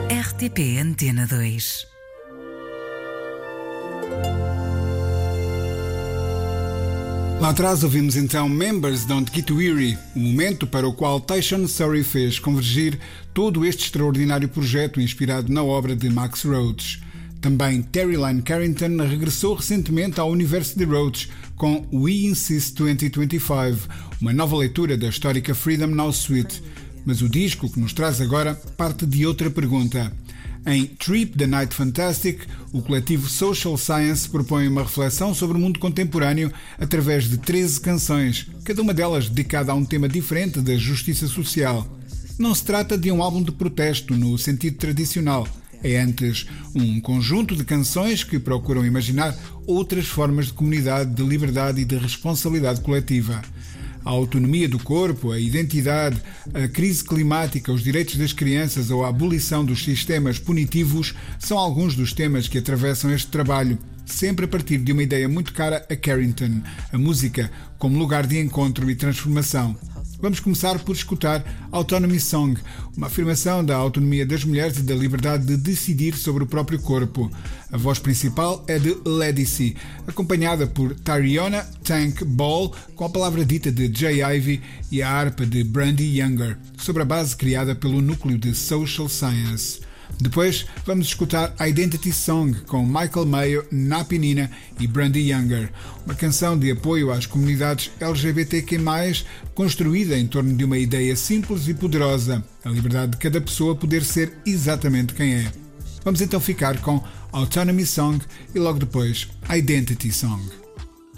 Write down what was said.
RTP Antena 2. Lá atrás ouvimos então Members Don't Get Weary, o momento para o qual Tayshaun Surrey fez convergir todo este extraordinário projeto inspirado na obra de Max Roach. Também Terry Lyne Carrington regressou recentemente ao universo de Roach com We Insist 2025, uma nova leitura da histórica Freedom Now Suite. Mas o disco que nos traz agora parte de outra pergunta. Em Trip the Night Fantastic, o coletivo Social Science propõe uma reflexão sobre o mundo contemporâneo através de 13 canções, cada uma delas dedicada a um tema diferente da justiça social. Não se trata de um álbum de protesto no sentido tradicional. É antes um conjunto de canções que procuram imaginar outras formas de comunidade, de liberdade e de responsabilidade coletiva. A autonomia do corpo, a identidade, a crise climática, os direitos das crianças ou a abolição dos sistemas punitivos são alguns dos temas que atravessam este trabalho, sempre a partir de uma ideia muito cara a Carrington, a música como lugar de encontro e transformação. Vamos começar por escutar Autonomy Song, uma afirmação da autonomia das mulheres e da liberdade de decidir sobre o próprio corpo. A voz principal é de Ledisi, acompanhada por Tyriona Tank Ball, com a palavra dita de Jay Ivy e a harpa de Brandy Younger, sobre a base criada pelo núcleo de Social Science. Depois vamos escutar Identity Song com Michael Mayo, Napi Nina e Brandy Younger, uma canção de apoio às comunidades LGBTQ+, construída em torno de uma ideia simples e poderosa, a liberdade de cada pessoa poder ser exatamente quem é. Vamos então ficar com Autonomy Song e logo depois Identity Song.